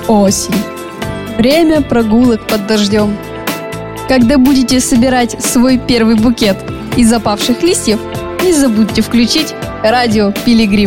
Осень. Время прогулок под дождем. Когда будете собирать свой первый букет из опавших листьев, не забудьте включить радио «Пилигрим».